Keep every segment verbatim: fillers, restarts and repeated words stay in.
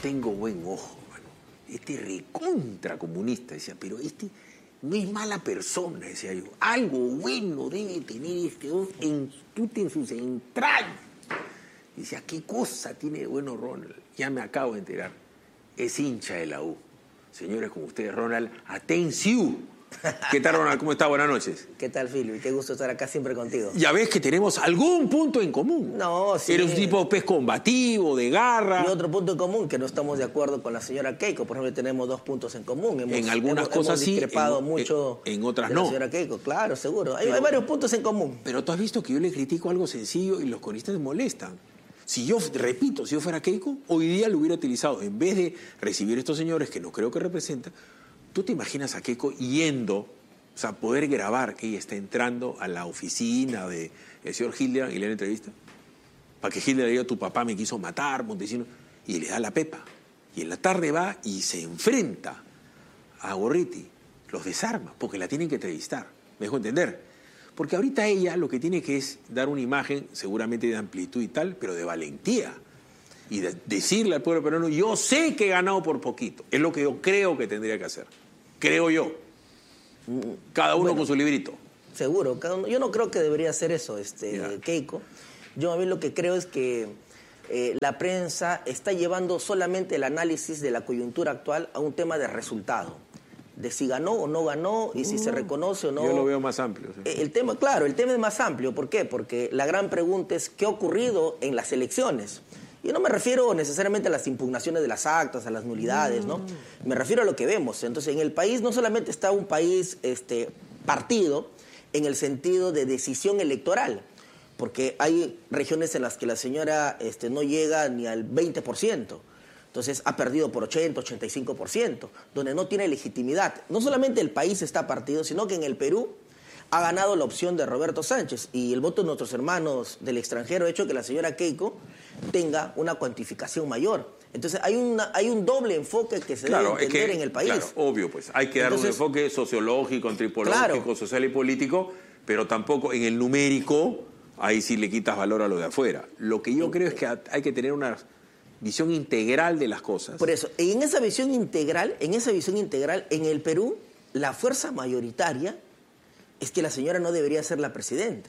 tengo buen ojo, mano. Este recontra comunista, decía, pero este no es mala persona, decía yo. Algo bueno debe tener este hombre en, en sus entrañas. Decía, ¿qué cosa tiene de bueno Ronald? Ya me acabo de enterar. Es hincha de la U. Señores, como ustedes, Ronald, atención. ¿Qué tal, Ronald? ¿Cómo está? Buenas noches. ¿Qué tal, Philip? Qué gusto estar acá siempre contigo. Ya ves que tenemos algún punto en común. No, sí. Eres un tipo pez combativo, de garra. Y otro punto en común, que no estamos de acuerdo con la señora Keiko. Por ejemplo, tenemos dos puntos en común. Hemos, en algunas hemos, cosas hemos discrepado sí, en, mucho en otras de no. la señora Keiko, claro, seguro. Hay, pero, hay varios puntos en común. Pero tú has visto que yo le critico algo sencillo y los comunistas me molestan. Si yo, repito, si yo fuera Keiko, hoy día lo hubiera utilizado. En vez de recibir a estos señores que no creo que representan, ¿tú te imaginas a Keiko yendo, o sea, poder grabar que ella está entrando a la oficina del señor Hildebrand y le da entrevista? Para que Hildebrand diga, tu papá me quiso matar, Montesino, y le da la pepa. Y en la tarde va y se enfrenta a Gorriti, los desarma, porque la tienen que entrevistar. ¿Me dejo entender? Porque ahorita ella lo que tiene que es dar una imagen seguramente de amplitud y tal, pero de valentía. Y de decirle al pueblo peruano, yo sé que he ganado por poquito. Es lo que yo creo que tendría que hacer. Creo yo. Cada uno bueno, con su librito. Seguro. Cada uno, yo no creo que debería hacer eso, este, yeah. Keiko. Yo a mí lo que creo es que eh, la prensa está llevando solamente el análisis de la coyuntura actual a un tema de resultado. De si ganó o no ganó y si uh, se reconoce o no. Yo lo veo más amplio. Sí. El tema, claro, el tema es más amplio. ¿Por qué? Porque la gran pregunta es ¿qué ha ocurrido en las elecciones? Yo no me refiero necesariamente a las impugnaciones de las actas, a las nulidades, ¿no? Me refiero a lo que vemos. Entonces, en el país no solamente está un país este, partido en el sentido de decisión electoral, porque hay regiones en las que la señora este, no llega ni al veinte por ciento. Entonces ha perdido por ochenta, ochenta y cinco por ciento, donde no tiene legitimidad. No solamente el país está partido, sino que en el Perú ha ganado la opción de Roberto Sánchez y el voto de nuestros hermanos del extranjero ha hecho que la señora Keiko tenga una cuantificación mayor. Entonces hay, una, hay un doble enfoque que se claro, debe entender es que, en el país. Claro, obvio, pues hay que dar Entonces, un enfoque sociológico, antropológico, claro. social y político, pero tampoco en el numérico, ahí sí le quitas valor a lo de afuera. Lo que yo creo es que hay que tener una visión integral de las cosas. Por eso, en esa visión integral, en esa visión integral, en el Perú, la fuerza mayoritaria es que la señora no debería ser la presidenta.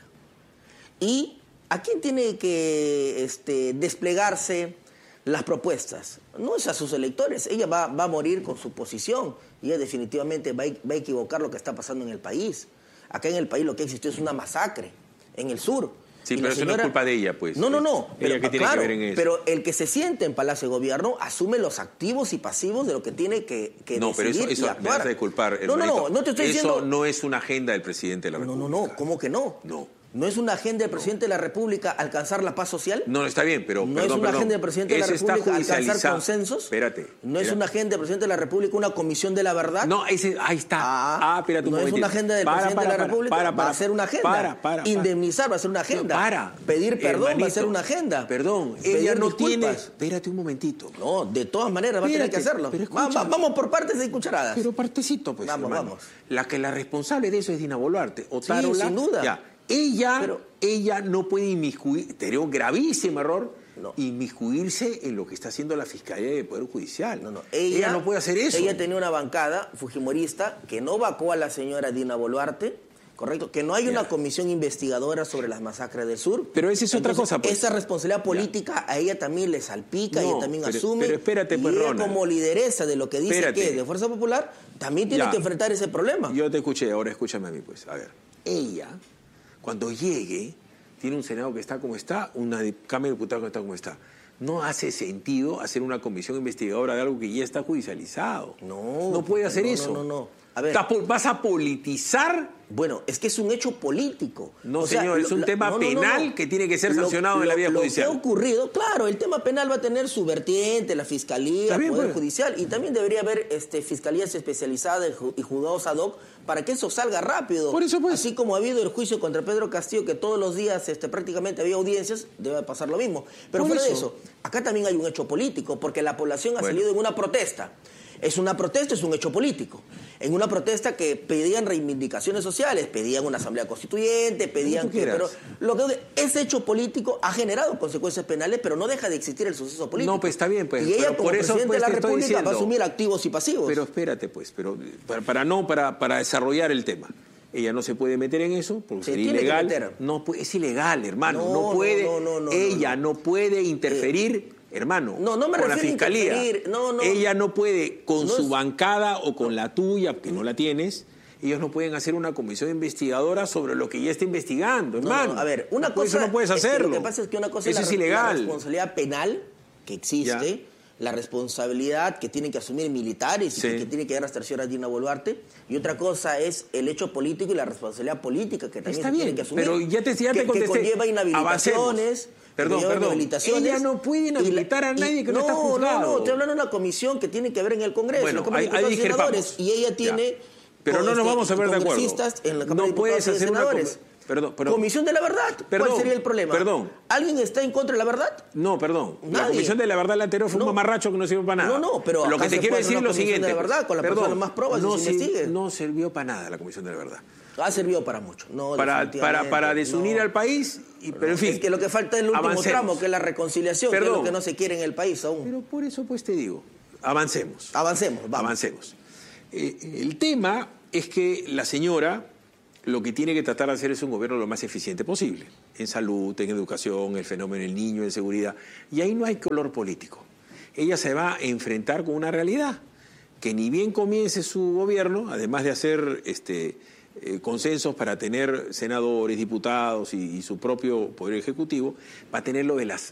¿Y a quién tiene que este, desplegarse las propuestas? No es a sus electores. Ella va, va a morir con su posición y ella definitivamente va a, va a equivocar lo que está pasando en el país. Acá en el país lo que existió es una masacre en el sur. Sí, y pero eso señora... no es culpa de ella, pues. No, no, no. Pero, ¿Ella qué tiene claro, que ver en eso? Pero el que se siente en Palacio de Gobierno asume los activos y pasivos de lo que tiene que, que no, decidir pero eso, eso y actuar. me vas a disculpar, no, no, no, no te estoy eso diciendo... Eso no es una agenda del presidente de la República. No, no, no, ¿cómo que no? No. ¿No es una agenda del presidente no. de la República alcanzar la paz social? No, está bien, pero... ¿No perdón, es una perdón. agenda del presidente de la ese República alcanzar consensos? Espérate. ¿No espérate. es una agenda del presidente de la República una comisión de la verdad? No, ese, ahí está. Ah, ah espérate un ¿No momentito. es una agenda del para, presidente para, de la República? Para, para, va a ser una agenda. Para, para, para. Indemnizar va a ser una agenda. No, para. Pedir perdón Hermanito, va a ser una agenda. Perdón, Pedir ella no disculpas. tiene... Espérate un momentito. No, de todas maneras va espérate, a tener que hacerlo. Pero va, va, vamos por partes y cucharadas. Pero partecito, pues, Vamos, hermano. vamos. La que la responsable de eso es Dina Boluarte. O sí, Tarola, sin duda. Ya. Ella, pero, ella no puede inmiscuir, sería un gravísimo error, no. inmiscuirse en lo que está haciendo la Fiscalía del Poder Judicial. No, no. Ella, ella no puede hacer eso. Ella tenía una bancada fujimorista que no vacó a la señora Dina Boluarte, correcto, que no hay una yeah. comisión investigadora sobre las masacres del sur. Pero esa es otra Entonces, cosa. Pues. Esa responsabilidad política yeah. a ella también le salpica, no, ella también pero, asume. Pero espérate, pues, y ella Ronald. como lideresa de lo que dice espérate. que es de Fuerza Popular, también tiene yeah. que enfrentar ese problema. Yo te escuché, ahora escúchame a mí, pues. A ver, ella, cuando llegue, tiene un Senado que está como está, una Cámara de Diputados que está como está. No hace sentido hacer una comisión investigadora de algo que ya está judicializado. No. No puede hacer no, eso. No, no, no. A ver. ¿Vas a politizar? Bueno, es que es un hecho político. No, o sea, señor, es un lo, tema no, no, penal no, no. que tiene que ser sancionado lo, en la vía lo, judicial. Lo que ha ocurrido, claro, el tema penal va a tener su vertiente, la Fiscalía, el Poder pues. Judicial, y también debería haber este, fiscalías especializadas y juzgados ad hoc para que eso salga rápido. Por eso, pues. Así como ha habido el juicio contra Pedro Castillo, que todos los días este, prácticamente había audiencias, debe pasar lo mismo. Pero Por fuera eso. de eso, acá también hay un hecho político, porque la población ha bueno. salido en una protesta. Es una protesta, es un hecho político. En una protesta que pedían reivindicaciones sociales, pedían una asamblea constituyente, pedían que... Pero lo que ese hecho político ha generado consecuencias penales, pero no deja de existir el suceso político. No, pues está bien, pues. Y ella, pero como por eso, presidente pues, de la te estoy República, diciendo, va a asumir activos y pasivos. Pero espérate, pues, pero para, para no, para, para desarrollar el tema. Ella no se puede meter en eso porque se sería ilegal. No, es ilegal, hermano. No, no puede. No, no, no, ella no, no puede interferir, eh, hermano, no, no me con la fiscalía. No, no. Ella no puede, con no su es... bancada o con la tuya, que no la tienes, ellos no pueden hacer una comisión investigadora sobre lo que ya está investigando, hermano. No, no, a ver, una cosa. Eso no puedes hacerlo. Es que lo que pasa es que una cosa eso es, la, es ilegal. la responsabilidad penal que existe. ¿Ya? La responsabilidad que tienen que asumir militares y sí. que, que tiene que dar hasta señora Dina Boluarte, y otra cosa es el hecho político y la responsabilidad política que también Está se bien, tienen que asumir. Pero ya te, ya te que, contesté. Que conlleva inhabilitaciones. Perdón, que perdón. Inhabilitaciones, ella no puede inhabilitar la, a nadie y, que no, no está juzgado. No, no, estoy hablando de una comisión que tiene que ver en el Congreso. Bueno, la ahí, ahí discrepamos. Y ella tiene... Ya. Pero no nos vamos a ver de acuerdo. En la Cámara no de puedes hacer una... Perdón, perdón. Comisión de la Verdad. Perdón, ¿Cuál sería el problema? Perdón. ¿Alguien está en contra de la verdad? No, perdón. Nadie. La Comisión de la Verdad la anterior fue no. un mamarracho que no sirvió para nada. No, no, pero lo que te quiero decir es lo siguiente. De la verdad, con la perdón, más pruebas no, y se investigue. No sirvió para nada la Comisión de la Verdad. Ha servido para mucho. No, para, para, para desunir no. al país, y, pero en fin. Es que lo que falta es el último avancemos. tramo, que es la reconciliación, perdón, que es lo que no se quiere en el país aún. Pero por eso pues te digo, avancemos. Avancemos, vamos. Avancemos. Eh, el tema es que la señora lo que tiene que tratar de hacer es un gobierno lo más eficiente posible. En salud, en educación, el fenómeno del niño, en seguridad. Y ahí no hay color político. Ella se va a enfrentar con una realidad, que ni bien comience su gobierno, además de hacer este, eh, consensos para tener senadores, diputados y, y su propio poder ejecutivo, va a tener lo de las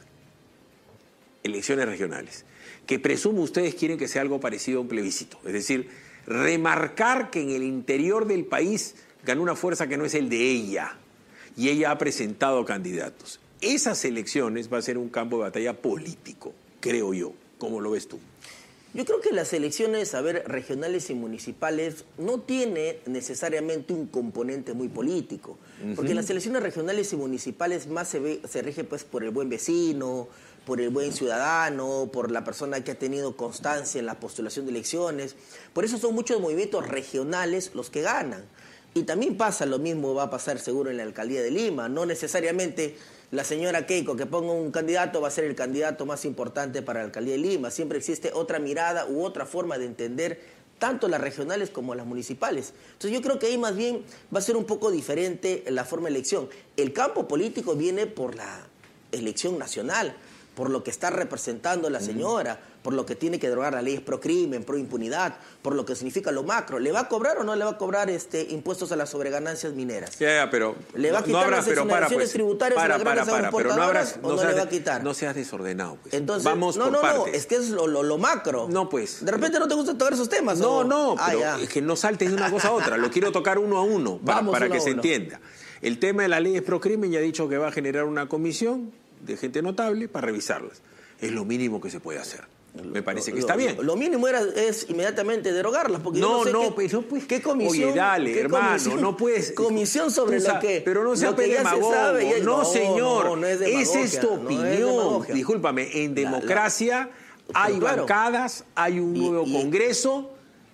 elecciones regionales, que presumo ustedes quieren que sea algo parecido a un plebiscito. Es decir, remarcar que en el interior del país ganó una fuerza que no es el de ella, y ella ha presentado candidatos. Esas elecciones va a ser un campo de batalla político, creo yo. ¿Cómo lo ves tú? Yo creo que las elecciones, a ver, regionales y municipales no tiene necesariamente un componente muy político, uh-huh. porque las elecciones regionales y municipales más se, ve, se rige pues por el buen vecino, por el buen ciudadano, por la persona que ha tenido constancia en la postulación de elecciones. Por eso son muchos movimientos regionales los que ganan. Y también pasa lo mismo, va a pasar seguro en la alcaldía de Lima. No necesariamente la señora Keiko que ponga un candidato va a ser el candidato más importante para la alcaldía de Lima. Siempre existe otra mirada u otra forma de entender tanto las regionales como las municipales. Entonces yo creo que ahí más bien va a ser un poco diferente la forma de elección. El campo político viene por la elección nacional, por lo que está representando la señora, por lo que tiene que derogar las leyes pro crimen, pro impunidad, por lo que significa lo macro. ¿Le va a cobrar o no le va a cobrar este impuestos a las sobreganancias mineras? Ya, ya, pero ¿Le va a quitar no habrá, las exoneraciones pues, tributarias para, a las grandes para, para, pero no habrás, o no, no seas, le va a quitar? No seas desordenado, pues. Entonces, vamos no, por no, partes. No, es que es lo, lo, lo macro. No, pues. De repente no te gusta tocar esos temas. No, ¿o? no, ah, pero ya. es que no saltes de una cosa a otra. Lo quiero tocar uno a uno para, Vamos para uno que a se uno. entienda. El tema de las leyes pro crimen ya ha dicho que va a generar una comisión de gente notable para revisarlas. Es lo mínimo que se puede hacer. Me parece que lo, está bien. Lo, lo mínimo era, es inmediatamente derogarlas. Porque no, yo no, sé no, qué, pues no puedes. ¿Qué comisión? Oye, dale, ¿qué hermano, comisión, no puedes. Comisión sobre lo que. Pero no sea demagogo. No, no, señor. No, no es esa es tu opinión. No es Discúlpame, en democracia la, la, hay claro. bancadas, hay un nuevo y, y, Congreso.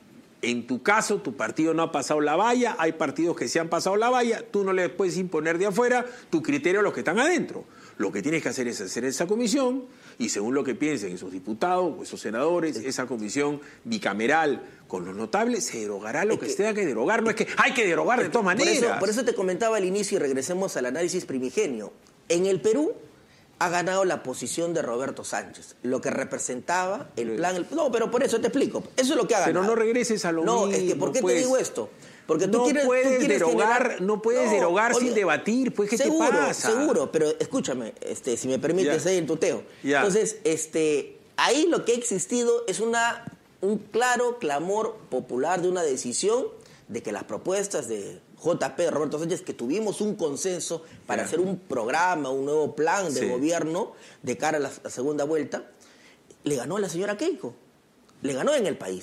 En tu caso, tu partido no ha pasado la valla, hay partidos que se han pasado la valla, tú no le puedes imponer de afuera tu criterio a los que están adentro. Lo que tienes que hacer es hacer esa comisión y según lo que piensen esos diputados o esos senadores, esa comisión bicameral con los notables, se derogará lo que, que se tenga que derogar. No es que hay que derogar de todas maneras. Por eso, por eso te comentaba al inicio y regresemos al análisis primigenio. En el Perú ha ganado la posición de Roberto Sánchez, lo que representaba el plan... El, no, pero por eso te explico. Eso es lo que ha ganado. Pero no regreses a lo no, mismo. No, es que ¿por qué pues, te digo esto? Porque tú no quieres, puedes tú quieres derogar, generar... no puedes no, derogar oye, sin debatir, pues ¿qué seguro, te pasa? Seguro, pero escúchame, este, si me permites ya. ahí el tuteo. Ya. Entonces, este, ahí lo que ha existido es una, un claro clamor popular de una decisión de que las propuestas de J P, de Roberto Sánchez, que tuvimos un consenso para ya. hacer un programa, un nuevo plan de sí. gobierno de cara a la, la segunda vuelta, le ganó a la señora Keiko, le ganó en el país.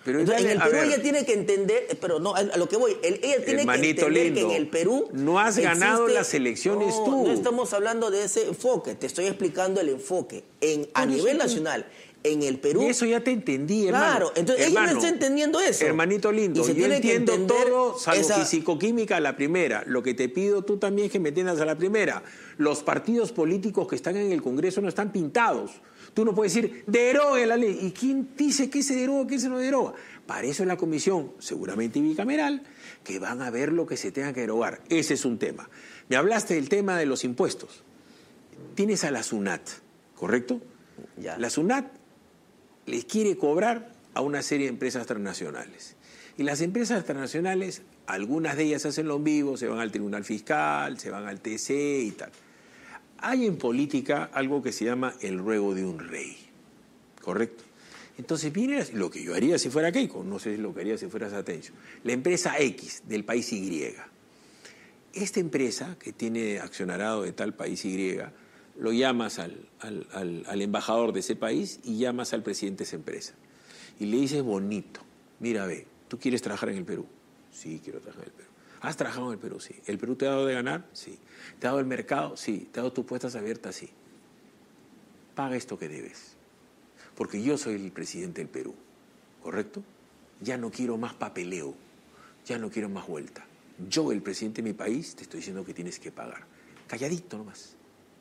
Pero Entonces, dale, en el Perú ella tiene que entender, pero no, a lo que voy, el, ella tiene que entender lindo, que en el Perú no has existe, ganado las elecciones no, tú. No estamos hablando de ese enfoque, te estoy explicando el enfoque. En, a nivel nacional, en el Perú... Y eso ya te entendí, hermano. Claro, entonces hermano, ella no está entendiendo eso. Hermanito lindo, y se yo tiene entiendo que todo, salvo esa... fisicoquímica a la primera. Lo que te pido tú también es que me entiendas a la primera. Los partidos políticos que están en el Congreso no están pintados. Tú no puedes decir, derogue la ley. ¿Y quién dice que se deroga, que se no deroga? Para eso es la comisión, seguramente bicameral, que van a ver lo que se tenga que derogar. Ese es un tema. Me hablaste del tema de los impuestos. Tienes a la SUNAT, ¿correcto? Ya. La SUNAT les quiere cobrar a una serie de empresas transnacionales. Y las empresas transnacionales, algunas de ellas hacen lo vivo, se van al Tribunal Fiscal, se van al T C y tal. Hay en política algo que se llama el ruego de un rey, ¿correcto? Entonces viene lo que yo haría si fuera Keiko, no sé lo que haría si fuera Satencio. La empresa X del país Y. Esta empresa, que tiene accionariado de tal país Y, lo llamas al, al, al, al embajador de ese país y llamas al presidente de esa empresa. Y le dices bonito, mira, ve, ¿tú quieres trabajar en el Perú? Sí, quiero trabajar en el Perú. ¿Has trabajado en el Perú? Sí. ¿El Perú te ha dado de ganar? Sí. ¿Te ha dado el mercado? Sí. ¿Te ha dado tus puestas abiertas? Sí. Paga esto que debes. Porque yo soy el presidente del Perú, ¿correcto? Ya no quiero más papeleo, ya no quiero más vuelta. Yo, el presidente de mi país, te estoy diciendo que tienes que pagar. Calladito nomás.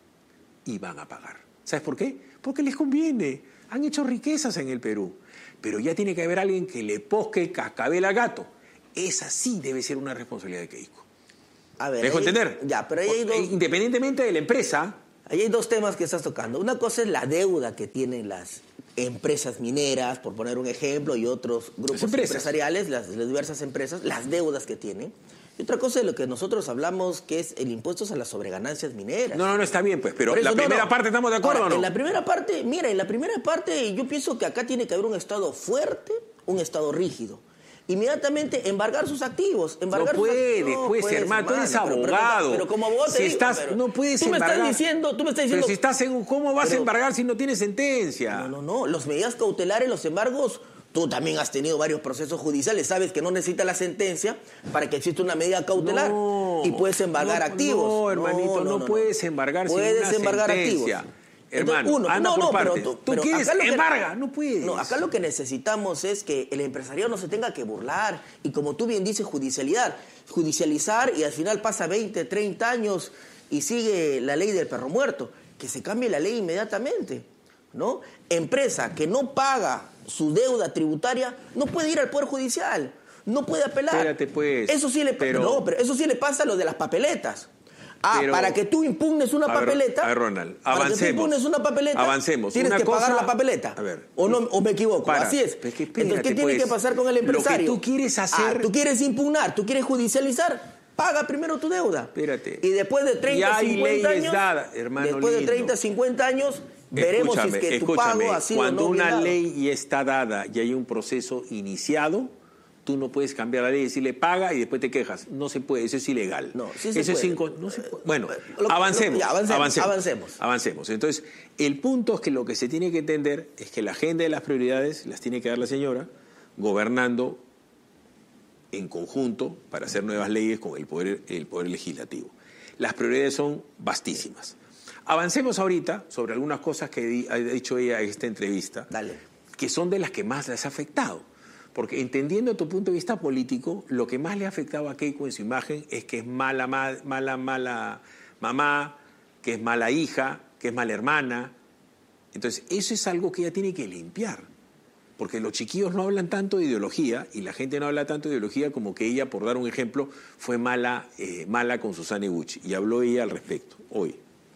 Y van a pagar. ¿Sabes por qué? Porque les conviene. Han hecho riquezas en el Perú. Pero ya tiene que haber alguien que le posque cascabel al gato. Esa sí debe ser una responsabilidad de Keiko. A ver, ¿Me dejo ahí, entender? Ya, pero ahí hay dos... Independientemente de la empresa... Ahí hay dos temas que estás tocando. Una cosa es la deuda que tienen las empresas mineras, por poner un ejemplo, y otros grupos empresariales, las, las diversas empresas, las deudas que tienen. Y otra cosa es lo que nosotros hablamos, que es el impuesto a las sobreganancias mineras. No, no, no, está bien, pues, pero eso, la no, primera no. parte, ¿estamos de acuerdo Ahora, o no? En la primera parte, mira, en la primera parte yo pienso que acá tiene que haber un Estado fuerte, un Estado rígido. Inmediatamente embargar sus activos. Embargar no puedes, sus no, pues, hermano, tú eres abogado. Pero, pero, pero como abogado si te digo, estás, pero no puedes tú me embargar. estás diciendo, tú me estás diciendo. Pero si estás en, ¿cómo vas pero, a embargar si no tienes sentencia? No, no, no. Los medidas cautelares, los embargos, tú también has tenido varios procesos judiciales. Sabes que no necesitas la sentencia para que exista una medida cautelar. No, y puedes embargar no, activos. No, hermanito, no, no, no puedes embargar sin una embargar sentencia. Activos. Hermano, Entonces, uno, anda no, por no, parte. Pero tú, tú pero quieres, acá lo que, embarga, no puedes. No, acá lo que necesitamos es que el empresariado no se tenga que burlar y, como tú bien dices, judicializar. Judicializar y al final pasa veinte, treinta años y sigue la ley del perro muerto. Que se cambie la ley inmediatamente, ¿no? Empresa que no paga su deuda tributaria no puede ir al Poder Judicial, no puede apelar. Espérate, pues. Eso sí le, pero... no, pero eso sí le pasa a lo de las papeletas. Ah, pero, para que tú impugnes una a ver, papeleta. A ver, Ronald, para avancemos. que tú impugnes una papeleta. Avancemos. Tienes una que cosa, pagar la papeleta. A ver. O, no, o me equivoco. Para, Así es. es que espérate, Entonces, ¿qué tiene pues, que pasar con el empresario? Lo que tú quieres hacer. Ah, tú quieres impugnar, tú quieres judicializar. Paga primero tu deuda. Espérate. Y después de treinta, cincuenta años. Dadas, hermano después lindo. de treinta, cincuenta años, veremos escúchame, si es que tu escúchame, pago ha sido cuando no una obligado. ley ya está dada y hay un proceso iniciado, tú no puedes cambiar la ley y decirle paga y después te quejas. No se puede, eso es ilegal. No, sí se eso puede. es inco no se puede. Bueno, Lo, avancemos, lo, ya, avancemos, avancemos, avancemos. Avancemos. Entonces, el punto es que lo que se tiene que entender es que la agenda de las prioridades las tiene que dar la señora, gobernando en conjunto para hacer nuevas leyes con el poder, el poder legislativo. Las prioridades son vastísimas. Avancemos ahorita sobre algunas cosas que di, ha dicho ella en esta entrevista, Dale. que son de las que más les ha afectado. Porque entendiendo tu punto de vista político, lo que más le ha afectado a Keiko en su imagen es que es mala, mala, mala, mala mamá, que es mala hija, que es mala hermana. Entonces, eso es algo que ella tiene que limpiar. Porque los chiquillos no hablan tanto de ideología y la gente no habla tanto de ideología como que ella, por dar un ejemplo, fue mala, eh, mala con Susana Eguchi. Y habló ella al respecto, hoy.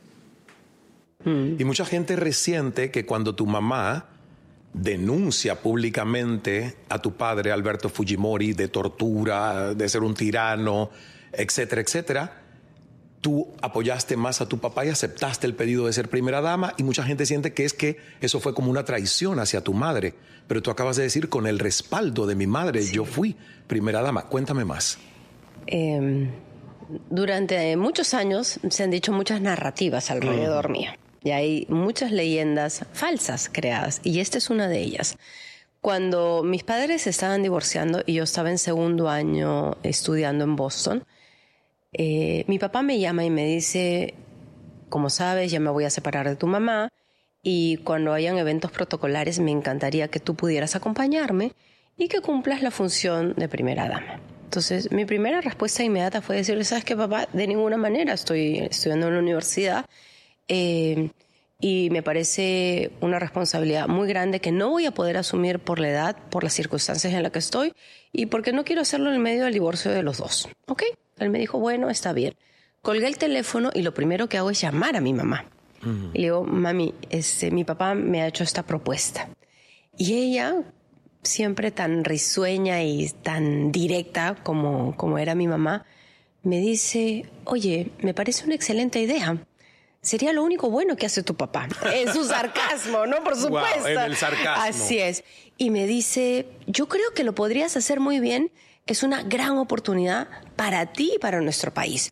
Y mucha gente resiente que cuando tu mamá denuncia públicamente a tu padre, Alberto Fujimori, de tortura, de ser un tirano, etcétera, etcétera, tú apoyaste más a tu papá y aceptaste el pedido de ser primera dama, y mucha gente siente que es que eso fue como una traición hacia tu madre. Pero tú acabas de decir, con el respaldo de mi madre, sí, yo fui primera dama. Cuéntame más. Eh, durante muchos años se han dicho muchas narrativas alrededor mm. mío. Y hay muchas leyendas falsas creadas, y esta es una de ellas. Cuando mis padres se estaban divorciando y yo estaba en segundo año estudiando en Boston, eh, mi papá me llama y me dice, como sabes, ya me voy a separar de tu mamá y cuando hayan eventos protocolares me encantaría que tú pudieras acompañarme y que cumplas la función de primera dama. Entonces, mi primera respuesta inmediata fue decirle, ¿sabes qué, papá? De ninguna manera, estoy estudiando en la universidad eh, y me parece una responsabilidad muy grande que no voy a poder asumir por la edad, por las circunstancias en las que estoy y porque no quiero hacerlo en medio del divorcio de los dos. ¿Ok? Él me dijo, bueno, está bien. Colgué el teléfono y lo primero que hago es llamar a mi mamá. Uh-huh. Y le digo, mami, este, mi papá me ha hecho esta propuesta. Y ella, siempre tan risueña y tan directa como, como era mi mamá, me dice, oye, me parece una excelente idea. Sería lo único bueno que hace tu papá. En su sarcasmo, ¿no? Por supuesto. Wow, en el sarcasmo. Así es. Y me dice, yo creo que lo podrías hacer muy bien. Es una gran oportunidad para ti y para nuestro país.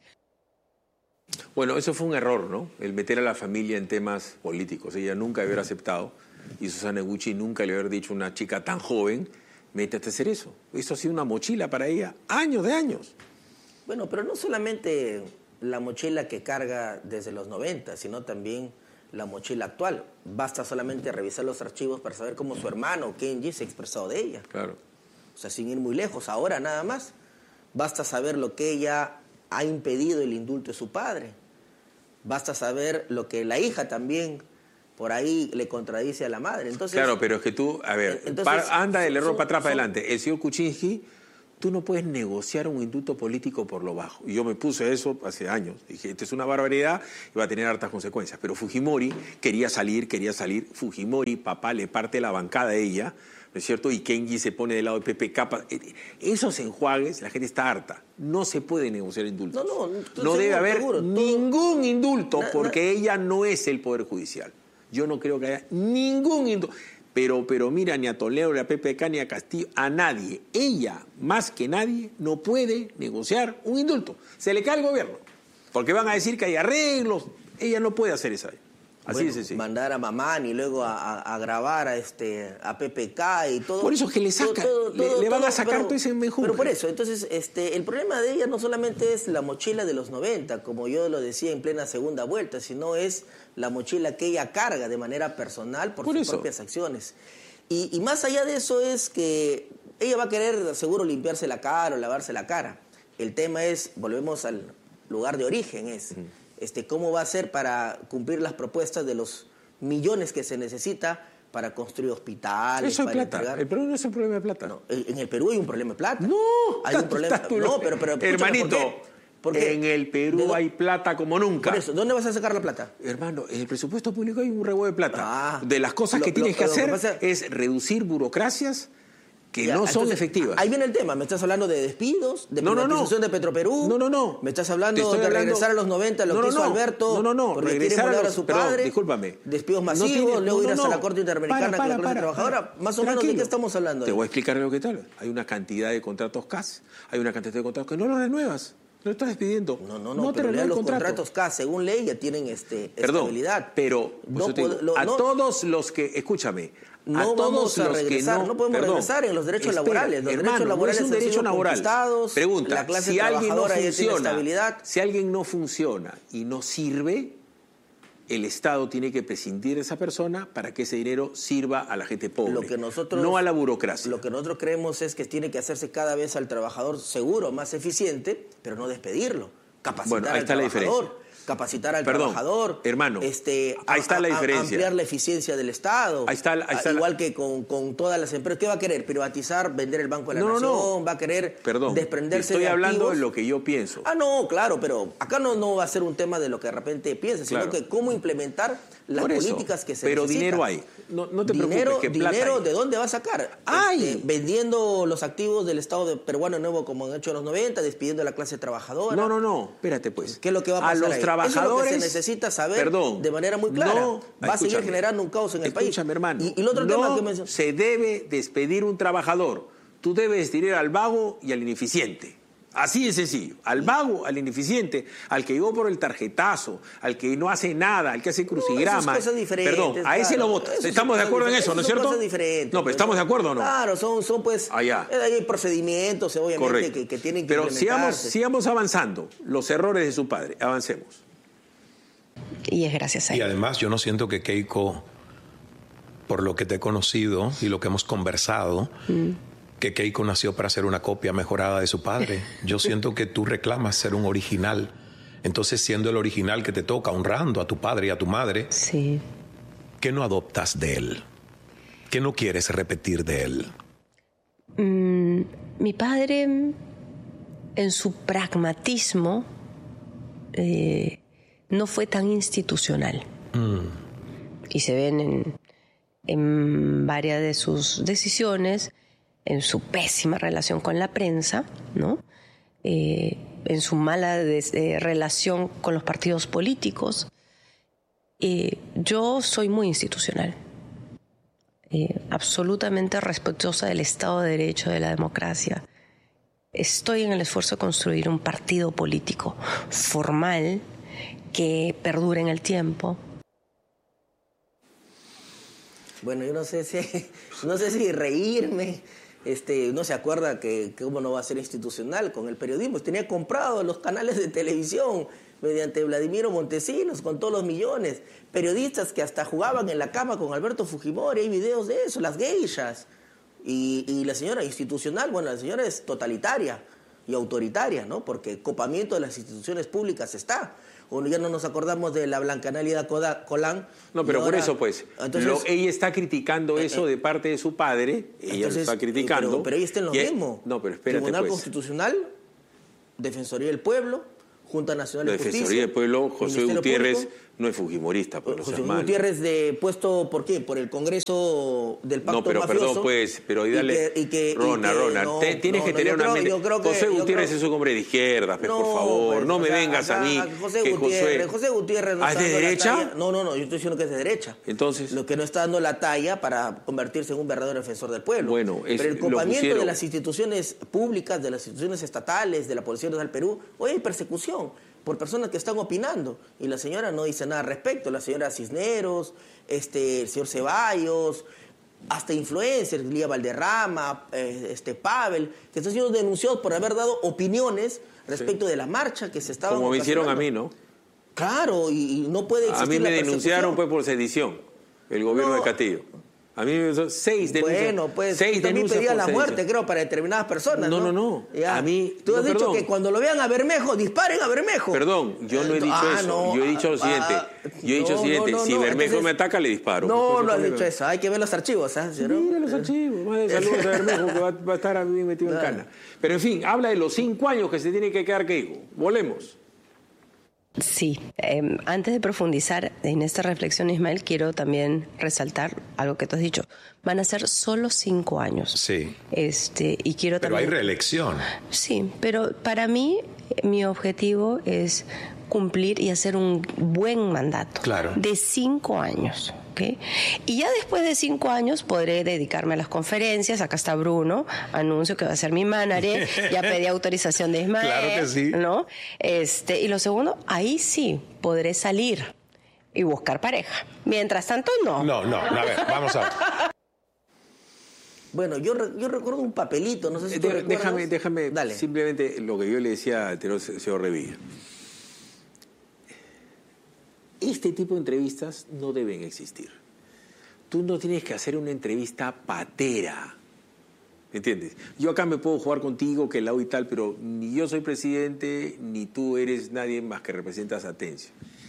Bueno, eso fue un error, ¿no? El meter a la familia en temas políticos. Ella nunca había aceptado, y Susana Gucci nunca le había dicho a una chica tan joven, métete a hacer eso. Eso ha sido una mochila para ella, años de años. Bueno, pero no solamente la mochila que carga desde los noventa, sino también la mochila actual. Basta solamente revisar los archivos para saber cómo su hermano, Kenji, se ha expresado de ella. Claro. O sea, sin ir muy lejos, ahora nada más. Basta saber lo que ella ha impedido el indulto de su padre. Basta saber lo que la hija también por ahí le contradice a la madre. Entonces, claro, pero es que tú, a ver, entonces, para, anda del error son, para atrás, para adelante. El señor Kuczynski, tú no puedes negociar un indulto político por lo bajo. Y yo me puse eso hace años. Dije, esto es una barbaridad y va a tener hartas consecuencias. Pero Fujimori quería salir, quería salir. Fujimori, papá, le parte la bancada a ella, ¿no es cierto? Y Kenji se pone del lado de P P K. Esos enjuagues, la gente está harta. No se puede negociar indultos. No, no, no seguro, debe haber seguro, ningún todo... indulto na, porque na... ella no es el Poder Judicial. Yo no creo que haya ningún indulto. Pero, pero mira, ni a Toledo, ni a P P K, ni a Castillo, a nadie. Ella, más que nadie, no puede negociar un indulto. Se le cae al gobierno. Porque van a decir que hay arreglos. Ella no puede hacer eso. Así bueno, es así. Mandar a Mamán y luego a, a, a grabar a, este, a P P K y todo. Por eso es que le saca, todo, todo, le, todo, le van todo, a sacar pero, todo ese menjunje. Pero por eso, entonces, este, el problema de ella no solamente es la mochila de los noventa, como yo lo decía en plena segunda vuelta, sino es la mochila que ella carga de manera personal por, por sus eso. propias acciones. Y, y más allá de eso es que ella va a querer seguro limpiarse la cara o lavarse la cara. El tema es, volvemos al lugar de origen, es mm. este, cómo va a ser para cumplir las propuestas de los millones que se necesita para construir hospitales. Eso es para plata. entregar... El Perú no es un problema de plata. No, en el Perú hay un problema de plata. No, hay un problema. No, pero, pero hermanito, ¿por qué? Porque en el Perú hay plata como nunca. Por eso, ¿dónde vas a sacar la plata? Hermano, en el presupuesto público hay un revuelo de plata. Ah, de las cosas lo, que tienes lo, que lo, hacer pasa... es reducir burocracias que ya, no son entonces, efectivas. Ahí viene el tema. ¿Me estás hablando de despidos? ¿De no, privatización no, no. de Petroperú? No, no, no. ¿Me estás hablando de hablando... regresar a los noventa, lo no, que no, hizo no. Alberto? No, no, no. Porque regresar quiere a, los... a su Perdón, padre. discúlpame. Despidos masivos, no tiene... luego no, irás no, a no. la Corte Interamericana para, para, con la clase para, trabajadora. para. Más o menos, ¿de qué estamos hablando? Te voy a explicar lo que tal. Hay una cantidad de contratos C A S, hay una cantidad de contratos que no los renuevas. Lo estás despidiendo. No, no, no, no te pero renueva el los contrato. contratos C A S, según ley, ya tienen este, Perdón, estabilidad. pero no digo, puedo, lo, a no, todos los que, escúchame, no a todos vamos a los regresar, que no, no podemos perdón, regresar en los derechos espera, laborales. Los hermano, derechos laborales no es un derecho laboral. Pregunta, la clase si alguien no trabajadora ya tiene funciona, estabilidad. si alguien no funciona y no sirve, el Estado tiene que prescindir de esa persona para que ese dinero sirva a la gente pobre, lo que nosotros, no a la burocracia. Lo que nosotros creemos es que tiene que hacerse cada vez al trabajador seguro, más eficiente, pero no despedirlo. Capacitar bueno, ahí al está trabajador, la diferencia. Capacitar al Perdón, trabajador, hermano, este, ahí está la a, diferencia. ampliar la eficiencia del Estado. Ahí está, ahí está igual la... que con, con todas las empresas. ¿Qué va a querer? ¿Privatizar, vender el Banco de la no, Nación? No, no. ¿Va a querer Perdón, desprenderse estoy de hablando activos? de lo que yo pienso. Ah, no, claro, pero acá no, no va a ser un tema de lo que de repente piensas, claro. sino que cómo implementar las Por eso, políticas que se pero necesitan. dinero hay. No, no te dinero, preocupes, que plata dinero, hay. ¿de dónde va a sacar? ¡Ay! Este, vendiendo los activos del Estado de peruano nuevo como han hecho en los noventa, despidiendo a la clase trabajadora. No, no, no, espérate pues. ¿Qué es lo que va a pasar A los ahí? trabajadores... Eso es lo que se necesita saber perdón, de manera muy clara. No, va a seguir escúchame, generando un caos en el país. Escúchame, hermano. Y, y el otro no tema que mencioné... se debe despedir un trabajador. Tú debes despedir al vago y al ineficiente. Así de sencillo. Al vago, al ineficiente, al que llegó por el tarjetazo, al que no hace nada, al que hace crucigrama. No, esas cosas diferentes. Perdón, a claro. ese lo votas. Esas ¿Estamos de acuerdo en eso, no es cierto? Son cosas diferentes. No, pero ¿estamos de acuerdo o no? Claro, son, son pues... Allá. Hay procedimientos, obviamente, que, que tienen que Pero sigamos, implementarse. sigamos avanzando. Los errores de su padre. Avancemos. Y es gracias a él. Y además yo no siento que Keiko, por lo que te he conocido y lo que hemos conversado, mm. que Keiko nació para ser una copia mejorada de su padre. Yo siento que tú reclamas ser un original. Entonces, siendo el original que te toca, honrando a tu padre y a tu madre, sí. ¿qué no adoptas de él? ¿Qué no quieres repetir de él? Mm, mi padre, en su pragmatismo, eh, no fue tan institucional. Mm. Y se ven en, en varias de sus decisiones, en su pésima relación con la prensa, ¿no? Eh, en su mala des, eh, relación con los partidos políticos. Eh, yo soy muy institucional, eh, absolutamente respetuosa del Estado de Derecho, de la democracia. Estoy en el esfuerzo de construir un partido político formal que perdure en el tiempo. Bueno, yo no sé si, no sé si reírme. Este, no se acuerda que, que cómo no va a ser institucional con el periodismo. Tenía comprado los canales de televisión mediante Vladimiro Montesinos con todos los millones. Periodistas que hasta jugaban en la cama con Alberto Fujimori. Hay videos de eso, las geishas. Y, y la señora institucional, bueno, la señora es totalitaria y autoritaria, ¿no? Porque el copamiento de las instituciones públicas está. O ya no nos acordamos de la Blancanálida Colán. No, pero ahora, por eso, pues, entonces, lo, ella está criticando eh, eso de parte de su padre, ella entonces, lo está criticando. Pero, pero ahí está en lo y, mismo. No, pero espérate, Tribunal pues. Constitucional, Defensoría del Pueblo, Junta Nacional La de Justicia. Defensoría del Pueblo, José Ministerio Gutiérrez Público. no es fujimorista, pues no José seas malo. Gutiérrez de, puesto, ¿por qué? Por el Congreso del Pacto No, pero Mafioso. perdón, pues, pero ahí dale... Y que, y que, Rona, y que, Rona, no, te, tienes no, que no, tener yo una creo, mente... yo creo que, José yo Gutiérrez creo... es un hombre de izquierda, pues, no, por favor, pues, no me acá, vengas acá, a mí. José que Gutiérrez, José... José Gutiérrez no ¿Ah, es está de dando la derecha? talla. No, no, no, yo estoy diciendo que es de derecha. Entonces... Lo que no está dando la talla para convertirse en un verdadero defensor del pueblo. Bueno, es, pero el copamiento pusieron... de las instituciones públicas, de las instituciones estatales, de la Policía Nacional del Perú, hoy hay persecución por personas que están opinando, y la señora no dice nada al respecto. La señora Cisneros, este, el señor Ceballos, hasta influencers, Lía Valderrama, eh, este, Pavel, que están siendo denunciados por haber dado opiniones respecto sí. de la marcha que se estaba Como me hicieron a mí, ¿no? Claro, y, y no puede existir. A mí me la denunciaron pues por sedición, el gobierno no. de Castillo. A mí me son seis denuncias. Bueno, pues seis también denuncias pedía por la sedición. muerte, creo, para determinadas personas. No, no, no, no. Ya. A mí... Tú no, has dicho perdón. que cuando lo vean a Bermejo, disparen a Bermejo. Perdón, yo no he dicho ah, eso. No, yo he dicho lo siguiente. ah, yo he dicho no, lo siguiente. no, no, si no, Bermejo entonces, me ataca, le disparo. No, Pues, no has pues, dicho eso. Hay que ver los archivos, ¿ah? ¿Sí, no? Mira los archivos. Madre, saludos a Bermejo, que va, va a estar bien metido en cana. Pero, en fin, habla de los cinco años que se tiene que quedar Keiko. Volemos. Sí, eh, antes de profundizar en esta reflexión, Ismael, quiero también resaltar algo que tú has dicho. Van a ser solo cinco años. Sí. Este, y quiero pero también... hay reelección. Sí, pero para mí, mi objetivo es cumplir y hacer un buen mandato. Claro. De cinco años. ¿Okay? Y ya después de cinco años podré dedicarme a las conferencias. Acá está Bruno, anuncio que va a ser mi manager. Ya pedí autorización de Ismael. Claro que sí. ¿No? Este, y lo segundo, ahí sí podré salir y buscar pareja. Mientras tanto, no. No, no, a ver, vamos a ver. Bueno, yo, yo recuerdo un papelito, no sé si tú De, recuerdas. déjame, déjame Dale. simplemente lo que yo le decía al tenor señor Revilla. Este tipo de entrevistas no deben existir. Tú no tienes que hacer una entrevista patera. ¿Entiendes? Yo acá me puedo jugar contigo, que la y tal, pero ni yo soy presidente, ni tú eres nadie más que representas a Atencio.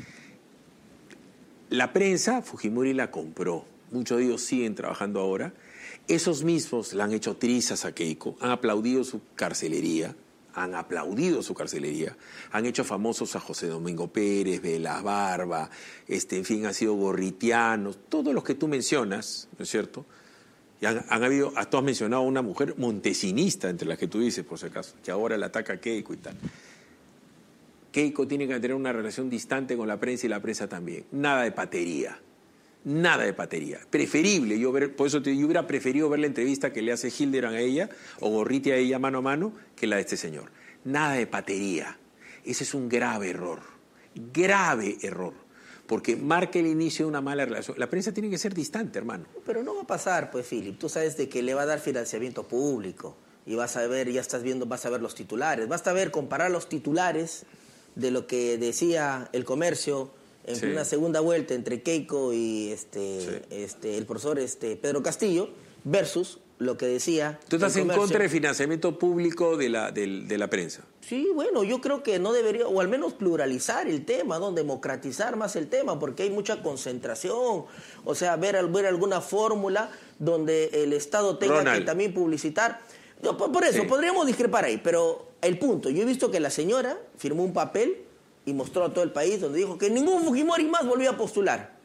La prensa, Fujimori la compró. Muchos de ellos siguen trabajando ahora. Esos mismos le han hecho trizas a Keiko, han aplaudido su carcelería, han aplaudido su carcelería, han hecho famosos a José Domingo Pérez, Velas Barba, este, en fin, han sido gorritianos, todos los que tú mencionas, ¿no es cierto? Y han, han habido, tú has mencionado a una mujer montesinista, entre las que tú dices, por si acaso, que ahora le ataca a Keiko y tal. Keiko tiene que tener una relación distante con la prensa y la prensa también. Nada de patería. Nada de patería. Preferible, yo ver, por eso te, yo hubiera preferido ver la entrevista que le hace Hildebrand a ella o Gorriti a ella mano a mano que la de este señor. nada de patería. Ese es un grave error, grave error, porque marca el inicio de una mala relación. La prensa tiene que ser distante, hermano. Pero no va a pasar, pues, Philip. Tú sabes de que le va a dar financiamiento público y vas a ver, ya estás viendo, vas a ver los titulares. Basta ver, comparar los titulares de lo que decía El Comercio en sí. una segunda vuelta entre Keiko y este, sí. este, el profesor este, Pedro Castillo versus lo que decía ¿Tú estás en contra del financiamiento público de la, de, de la prensa? Sí, bueno, yo creo que no debería, o al menos pluralizar el tema, ¿no? Democratizar más el tema, porque hay mucha concentración. O sea, ver, ver alguna fórmula donde el Estado tenga Ronald. que también publicitar. No, por, por eso, sí. podríamos discrepar ahí, pero el punto, yo he visto que la señora firmó un papel y mostró a todo el país donde dijo que ningún Fujimori más volvió a postular.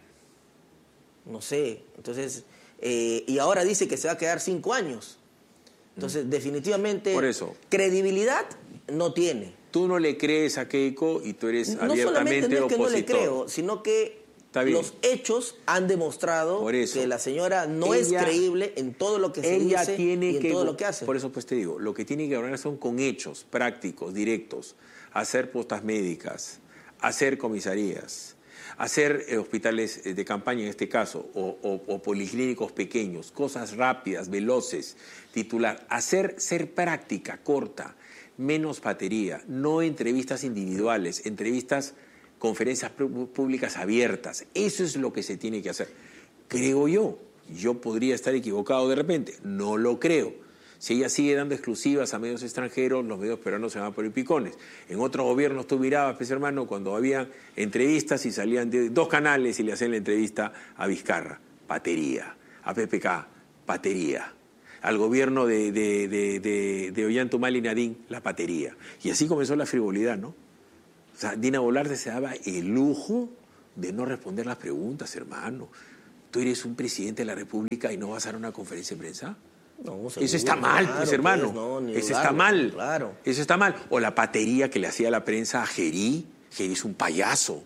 No sé, entonces... Eh, y ahora dice que se va a quedar cinco años. Entonces, mm. definitivamente, Por eso, credibilidad no tiene. Tú no le crees a Keiko y tú eres no abiertamente solamente no es que opositor. no le creo, sino que los hechos han demostrado que la señora no ella, es creíble en todo lo que se ella dice tiene y en que, todo lo que hace. Por eso pues te digo, lo que tiene que hablar son con hechos prácticos, directos, hacer postas médicas, hacer comisarías, hacer eh, hospitales de campaña en este caso, o, o, o policlínicos pequeños, cosas rápidas, veloces, titular, hacer, ser práctica, corta, menos patería, no entrevistas individuales, entrevistas, conferencias públicas abiertas. Eso es lo que se tiene que hacer. Creo yo, yo podría estar equivocado de repente, no lo creo. Si ella sigue dando exclusivas a medios extranjeros, los medios peruanos se van por el picones. En otros gobiernos tú mirabas, pues hermano, cuando había entrevistas y salían de dos canales y le hacían la entrevista a Vizcarra, patería. A P P K, patería. Al gobierno de, de, de, de, de Ollanta Humala y Nadine, la patería. Y así comenzó la frivolidad, ¿no? O sea, Dina Boluarte se daba el lujo de no responder las preguntas, hermano. Tú eres un presidente de la República y no vas a dar una conferencia de prensa. No, seguro, eso está mal, claro, pues, hermano. Pues, no, eso dudarlo, está mal. Claro. Eso está mal. O la patería que le hacía la prensa a Gerí. Gerí es un payaso.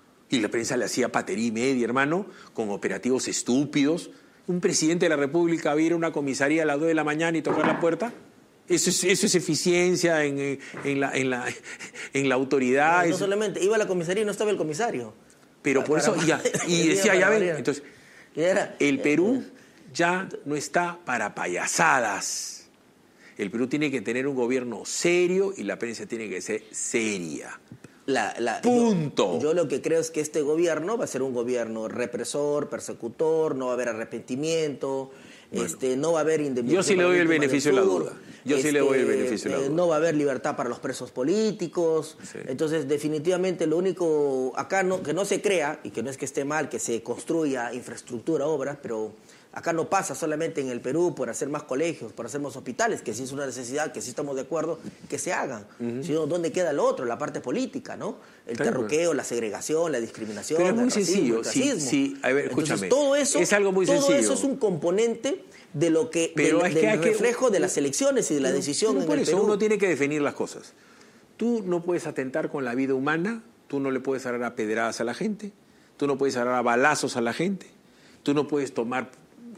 Y la prensa le hacía patería y media, hermano, con operativos estúpidos. Un presidente de la República va a ir a una comisaría a las dos de la mañana y tocar la puerta. Eso es, eso es eficiencia en, en, la, en, la, en la autoridad. No, no eso... solamente, iba a la comisaría y no estaba el comisario. Pero por para, eso, ya, y decía, ya ven, entonces, era, el Perú ya no está para payasadas. El Perú tiene que tener un gobierno serio y la prensa tiene que ser seria. La, la, Punto. Yo, yo lo que creo es que este gobierno va a ser un gobierno represor, persecutor, no va a haber arrepentimiento, bueno, este, no va a haber indemnización. Yo sí le doy el beneficio de la duda. Yo este, sí le doy el beneficio de la duda. No va a haber libertad para los presos políticos. Sí. Entonces, definitivamente, lo único acá no, que no se crea, y que no es que esté mal, que se construya infraestructura, obras, pero acá no pasa solamente en el Perú por hacer más colegios, por hacer más hospitales, que sí es una necesidad, que sí estamos de acuerdo que se hagan. Uh-huh. Sino, ¿dónde queda lo otro? La parte política, ¿no? El claro, terruqueo, la segregación, la discriminación, pero es muy el sencillo. racismo, el sí, sí, a ver, escúchame. Entonces, todo eso, es algo muy todo sencillo. eso es un componente de lo que, pero del, es que del hay reflejo que, de las elecciones y de la decisión pero en por el eso Perú. Uno tiene que definir las cosas. Tú no puedes atentar con la vida humana, tú no le puedes agarrar a pedradas a la gente, tú no puedes agarrar a balazos a la gente, tú no puedes tomar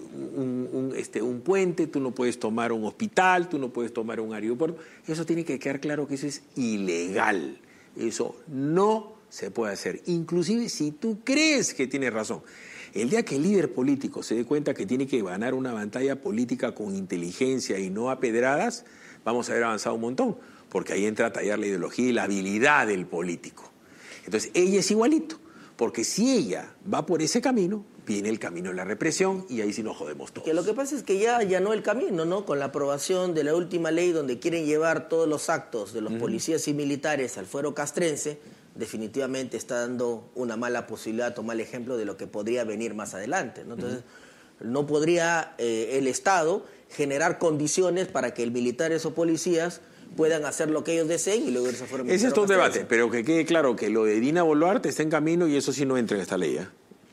un, un, este, un puente, tú no puedes tomar un hospital, tú no puedes tomar un aeropuerto. Eso tiene que quedar claro que eso es ilegal. Eso no se puede hacer. Inclusive si tú crees que tienes razón. El día que el líder político se dé cuenta que tiene que ganar una batalla política con inteligencia y no a pedradas, vamos a haber avanzado un montón, porque ahí entra a tallar la ideología y la habilidad del político. Entonces, ella es igualito, porque si ella va por ese camino, viene el camino de la represión y ahí sí nos jodemos todos. Que lo que pasa es que ya allanó el camino, ¿no? Con la aprobación de la última ley donde quieren llevar todos los actos de los mm. policías y militares al fuero castrense, definitivamente está dando una mala posibilidad a tomar el ejemplo de lo que podría venir más adelante, ¿no? Entonces, uh-huh. no podría eh, el Estado generar condiciones para que el militares o policías puedan hacer lo que ellos deseen y luego irse fuera. Ese es todo un debate, pero que quede claro que lo de Dina Boluarte está en camino y eso sí no entra en esta ley, ¿eh?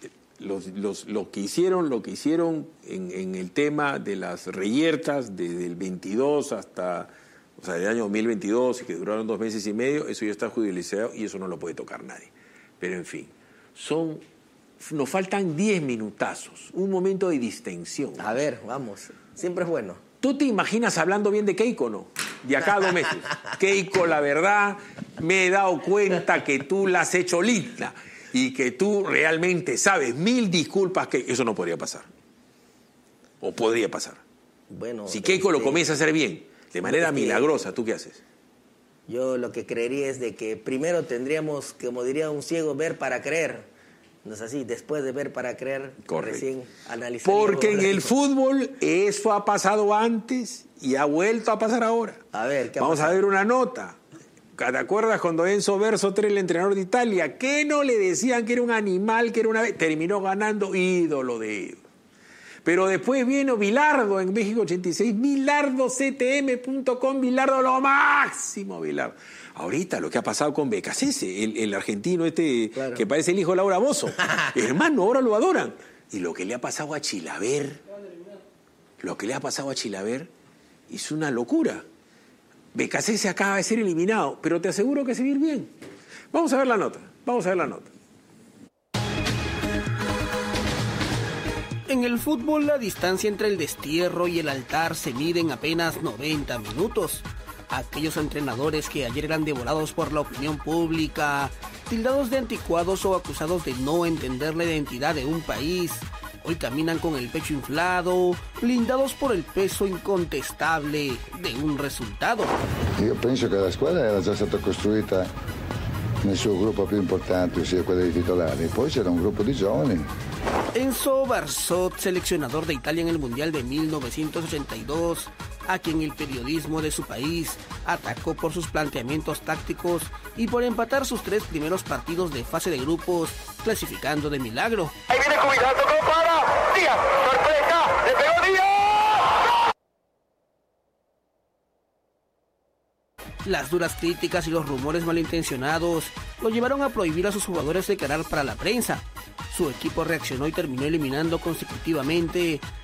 Los, los, lo que hicieron, lo que hicieron en, en el tema de las reyertas desde el veintidós hasta... O sea, del año dos mil veintidós y que duraron dos meses y medio, eso ya está judicializado y eso no lo puede tocar nadie. Pero en fin, son, nos faltan diez minutazos, un momento de distensión. A ver, vamos, siempre es bueno. ¿Tú te imaginas hablando bien de Keiko o no? de acá a dos meses. Keiko, la verdad, me he dado cuenta que tú la has hecho linda y que tú realmente sabes. Mil disculpas, que eso no podría pasar. O podría pasar. Bueno, si Keiko este, lo comienza a hacer bien, de manera este, milagrosa, ¿tú qué haces? Yo lo que creería es de que primero tendríamos, como diría un ciego, ver para creer. No es así, después de ver para creer, correcto, recién analizaríamos. Porque en el fútbol eso ha pasado antes y ha vuelto a pasar ahora. A ver, ¿qué ha Vamos pasado? a ver una nota. ¿Te acuerdas cuando Enzo Bersotero, el entrenador de Italia, que no le decían que era un animal, que era una... terminó ganando ídolo de ídolo? Pero después vino Bilardo en México ochenta y seis, bilardo c t m punto com, Bilardo lo máximo, Bilardo. Ahorita lo que ha pasado con Becasese, el, el argentino este, claro, que parece el hijo de Laura Bozzo. Hermano, ahora lo adoran. Y lo que le ha pasado a Chilaver, lo que le ha pasado a Chilaver es una locura. Becasese acaba de ser eliminado, pero te aseguro que se va a ir bien. Vamos a ver la nota, vamos a ver la nota. En el fútbol, la distancia entre el destierro y el altar se mide en apenas noventa minutos. Aquellos entrenadores que ayer eran devorados por la opinión pública, tildados de anticuados o acusados de no entender la identidad de un país, hoy caminan con el pecho inflado, blindados por el peso incontestable de un resultado. Io penso che la squadra era già stata costruita nel suo gruppo più importante, ossia quello dei titolari. Poi c'era un gruppo di giovani. Enzo Bersot, seleccionador de Italia en el Mundial de mil novecientos ochenta y dos, a quien el periodismo de su país atacó por sus planteamientos tácticos y por empatar sus tres primeros partidos de fase de grupos, clasificando de milagro. Ahí viene Cubilando, ¿cómo para? Díaz, sorpresa, le pegó Díaz. Las duras críticas y los rumores malintencionados lo llevaron a prohibir a sus jugadores declarar para la prensa. Su equipo reaccionó y terminó eliminando consecutivamente